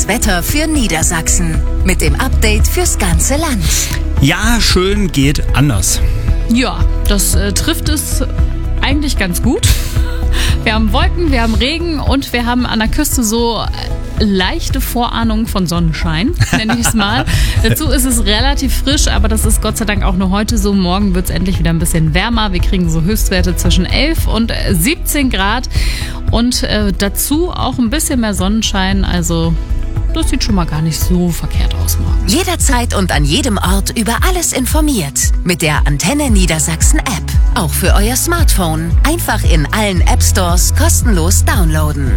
Das Wetter für Niedersachsen mit dem Update fürs ganze Land. Ja, schön geht anders. Ja, das trifft es eigentlich ganz gut. Wir haben Wolken, wir haben Regen und wir haben an der Küste so leichte Vorahnung von Sonnenschein, nenne ich es mal. Dazu ist es relativ frisch, aber das ist Gott sei Dank auch nur heute so. Morgen wird es endlich wieder ein bisschen wärmer. Wir kriegen so Höchstwerte zwischen 11 und 17 Grad und dazu auch ein bisschen mehr Sonnenschein. Also das sieht schon mal gar nicht so verkehrt aus morgen. Jederzeit und an jedem Ort über alles informiert. Mit der Antenne Niedersachsen App. Auch für euer Smartphone. Einfach in allen App Stores kostenlos downloaden.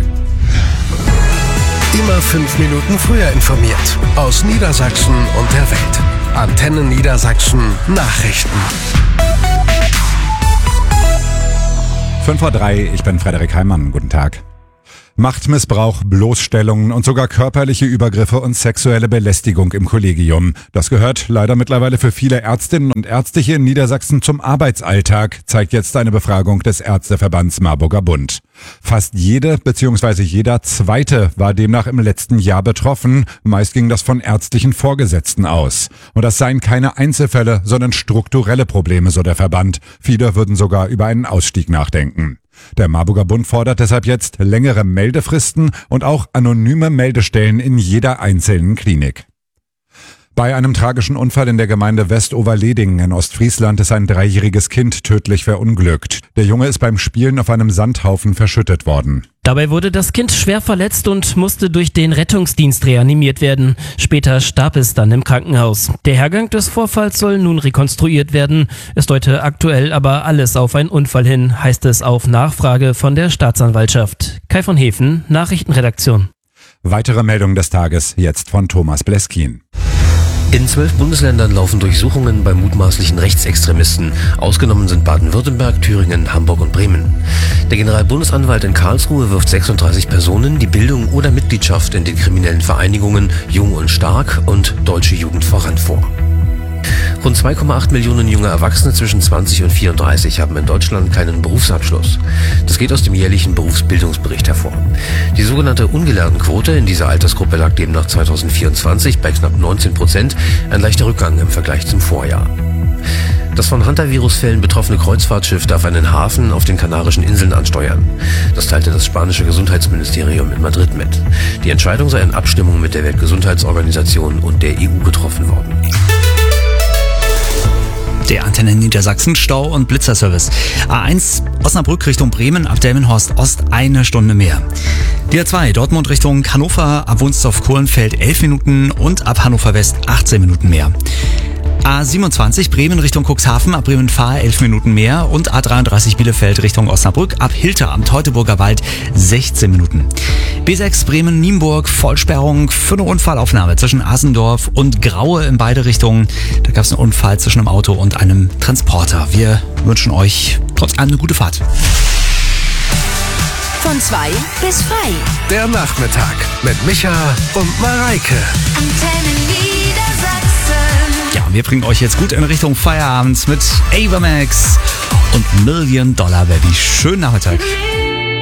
Immer 5 Minuten früher informiert. Aus Niedersachsen und der Welt. Antenne Niedersachsen Nachrichten. 5:03 Uhr, ich bin Frederik Heimann. Guten Tag. Machtmissbrauch, Bloßstellungen und sogar körperliche Übergriffe und sexuelle Belästigung im Kollegium. Das gehört leider mittlerweile für viele Ärztinnen und Ärzte in Niedersachsen zum Arbeitsalltag, zeigt jetzt eine Befragung des Ärzteverbands Marburger Bund. Fast jede bzw. jeder Zweite war demnach im letzten Jahr betroffen. Meist ging das von ärztlichen Vorgesetzten aus. Und das seien keine Einzelfälle, sondern strukturelle Probleme, so der Verband. Viele würden sogar über einen Ausstieg nachdenken. Der Marburger Bund fordert deshalb jetzt längere Meldefristen und auch anonyme Meldestellen in jeder einzelnen Klinik. Bei einem tragischen Unfall in der Gemeinde Westoverleding in Ostfriesland ist ein 3-jähriges Kind tödlich verunglückt. Der Junge ist beim Spielen auf einem Sandhaufen verschüttet worden. Dabei wurde das Kind schwer verletzt und musste durch den Rettungsdienst reanimiert werden. Später starb es dann im Krankenhaus. Der Hergang des Vorfalls soll nun rekonstruiert werden. Es deute aktuell aber alles auf einen Unfall hin, heißt es auf Nachfrage von der Staatsanwaltschaft. Kai von Hefen, Nachrichtenredaktion. Weitere Meldung des Tages jetzt von Thomas Bleskin. In 12 Bundesländern laufen Durchsuchungen bei mutmaßlichen Rechtsextremisten. Ausgenommen sind Baden-Württemberg, Thüringen, Hamburg und Bremen. Der Generalbundesanwalt in Karlsruhe wirft 36 Personen die Bildung oder Mitgliedschaft in den kriminellen Vereinigungen Jung und Stark und Deutsche Jugend voran vor. Rund 2,8 Millionen junge Erwachsene zwischen 20 und 34 haben in Deutschland keinen Berufsabschluss. Das geht aus dem jährlichen Berufsbildungsbericht hervor. Die sogenannte Ungelerntenquote in dieser Altersgruppe lag demnach 2024 bei knapp 19%, ein leichter Rückgang im Vergleich zum Vorjahr. Das von Hantavirus-Fällen betroffene Kreuzfahrtschiff darf einen Hafen auf den Kanarischen Inseln ansteuern. Das teilte das spanische Gesundheitsministerium in Madrid mit. Die Entscheidung sei in Abstimmung mit der Weltgesundheitsorganisation und der EU getroffen worden. Der Antenne Niedersachsen Stau- und Blitzerservice. A1 Osnabrück Richtung Bremen ab Delmenhorst Ost 1 Stunde mehr. Die A2 Dortmund Richtung Hannover ab Wunsdorf-Kohlenfeld 11 Minuten und ab Hannover West 18 Minuten mehr. A27 Bremen Richtung Cuxhaven ab Bremen-Fahr 11 Minuten mehr und A33 Bielefeld Richtung Osnabrück ab Hilter am Teutoburger Wald 16 Minuten. B6 Bremen-Nienburg Vollsperrung für eine Unfallaufnahme zwischen Asendorf und Graue in beide Richtungen. Da gab es einen Unfall zwischen einem Auto und einem Transporter. Wir wünschen euch trotz allem eine gute Fahrt. Von 2 bis frei. Der Nachmittag mit Micha und Mareike. Antenne Niedersachsen. Ja, wir bringen euch jetzt gut in Richtung Feierabend mit Ava Max und $1 Million Baby. Schönen Nachmittag.